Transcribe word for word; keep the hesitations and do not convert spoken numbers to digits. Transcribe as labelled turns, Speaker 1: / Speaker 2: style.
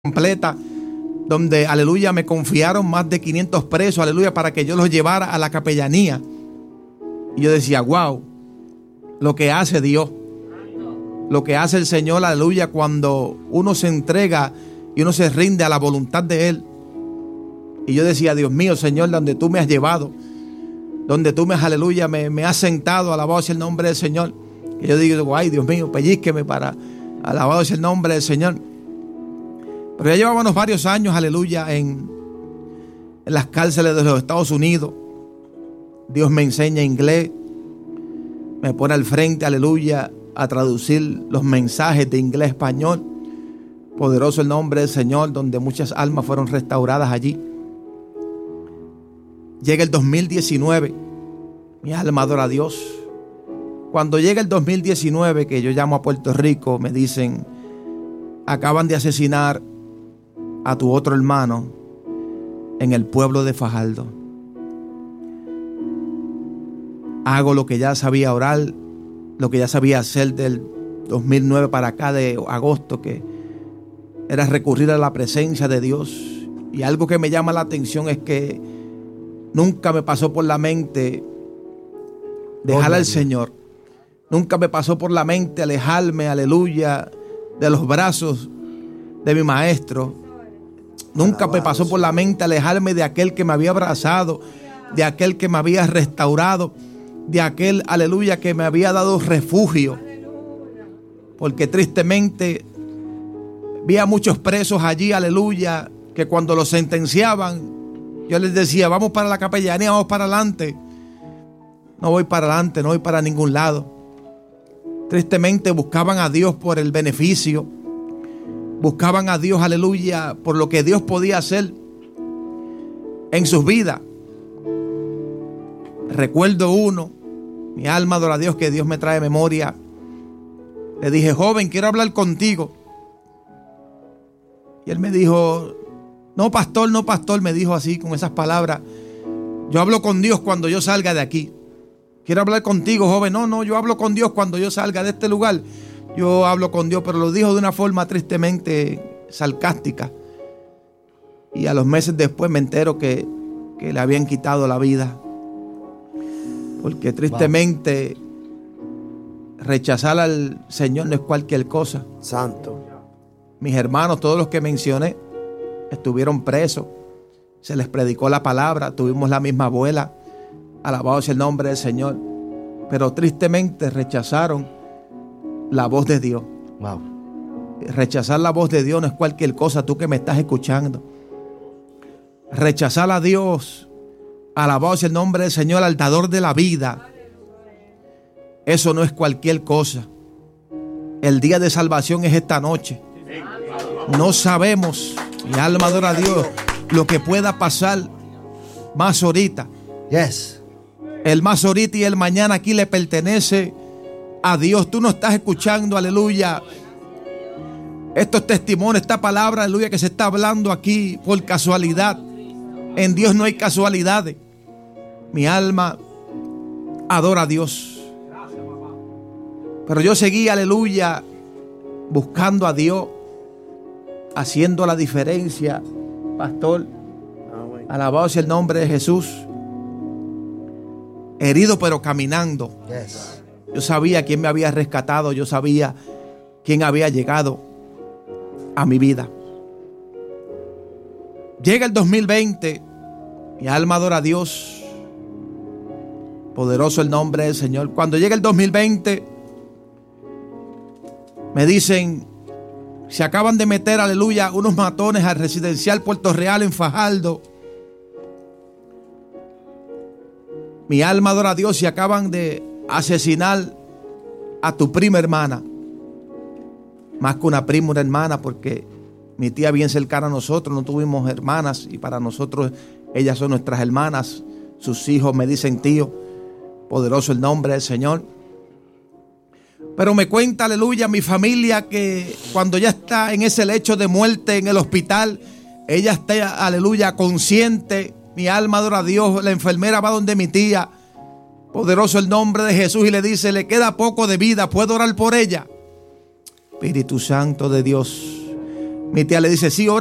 Speaker 1: completa, donde, aleluya, me confiaron más de quinientos presos, aleluya, para que yo los llevara a la capellanía. Y yo decía, wow, lo que hace Dios, lo que hace el Señor, aleluya, cuando uno se entrega y uno se rinde a la voluntad de Él. Y yo decía, Dios mío, Señor, donde tú me has llevado, donde tú me has, aleluya, me, me has sentado, alabado sea el nombre del Señor. Y yo digo, ay, Dios mío, pellizqueme para, alabado sea el nombre del Señor. Pero ya llevábamos varios años, aleluya, en, en las cárceles de los Estados Unidos. Dios me enseña inglés, me pone al frente, aleluya, a traducir los mensajes de inglés a español. Poderoso el nombre del Señor, donde muchas almas fueron restauradas allí. Llega el dos mil diecinueve, mi alma adora a Dios. Cuando llega el dos mil diecinueve, que yo llamo a Puerto Rico, me dicen, acaban de asesinar a tu otro hermano en el pueblo de Fajardo. Hago lo que ya sabía orar, lo que ya sabía hacer del dos mil nueve para acá, de agosto, que era recurrir a la presencia de Dios. Y algo que me llama la atención es que nunca me pasó por la mente dejar al Señor. Nunca me pasó por la mente alejarme, aleluya, de los brazos de mi maestro. Nunca me pasó por la mente alejarme de aquel que me había abrazado, de aquel que me había restaurado, de aquel, aleluya, que me había dado refugio. Porque tristemente vi a muchos presos allí, aleluya, que cuando los sentenciaban, yo les decía, vamos para la capellanía, vamos para adelante. No voy para adelante, no voy para ningún lado. Tristemente buscaban a Dios por el beneficio. Buscaban a Dios, aleluya, por lo que Dios podía hacer en sus vidas. Recuerdo uno, mi alma adora a Dios, que Dios me trae memoria. Le dije, joven, quiero hablar contigo. Y él me dijo, no, pastor, no, pastor, me dijo así, con esas palabras. Yo hablo con Dios cuando yo salga de aquí. Quiero hablar contigo, joven. No, no, yo hablo con Dios cuando yo salga de este lugar. Yo hablo con Dios, pero lo dijo de una forma tristemente sarcástica. Y a los meses después me entero que, que le habían quitado la vida. Porque tristemente wow. Rechazar al Señor no es cualquier cosa.
Speaker 2: Santo.
Speaker 1: Mis hermanos, todos los que mencioné, estuvieron presos. Se les predicó la palabra, tuvimos la misma abuela. Alabado sea el nombre del Señor. Pero tristemente rechazaron la voz de Dios.
Speaker 2: Wow.
Speaker 1: Rechazar la voz de Dios no es cualquier cosa, tú que me estás escuchando. Rechazar a Dios, alabado sea el nombre del Señor, al dador de la vida. Eso no es cualquier cosa. El día de salvación es esta noche. No sabemos, mi alma adora a Dios, lo que pueda pasar más ahorita.
Speaker 2: Yes.
Speaker 1: El más ahorita y el mañana aquí le pertenece a Dios. Tú no estás escuchando, aleluya, estos testimonios, esta palabra, aleluya, que se está hablando aquí por casualidad. En Dios no hay casualidades. Mi alma adora a Dios. Pero yo seguí, aleluya, buscando a Dios, haciendo la diferencia, pastor. Alabado sea el nombre de Jesús. Herido pero caminando.
Speaker 2: Yes.
Speaker 1: Yo sabía quién me había rescatado. Yo sabía quién había llegado a mi vida. Llega el dos mil veinte. Mi alma adora a Dios. Poderoso el nombre del Señor. Cuando llega el dos mil veinte, me dicen, se acaban de meter, aleluya, unos matones al residencial Puerto Real en Fajardo. Mi alma adora a Dios y acaban de asesinar a tu prima hermana. Más que una prima, una hermana, porque mi tía bien cercana a nosotros, no tuvimos hermanas y para nosotros ellas son nuestras hermanas. Sus hijos me dicen tío. Poderoso el nombre del Señor. Pero me cuenta, aleluya, mi familia, que cuando ya está en ese lecho de muerte en el hospital, ella está, aleluya, consciente. Mi alma adora a Dios. La enfermera va donde mi tía. Poderoso el nombre de Jesús. Y le dice, le queda poco de vida. ¿Puedo orar por ella? Espíritu Santo de Dios. Mi tía le dice, sí, ora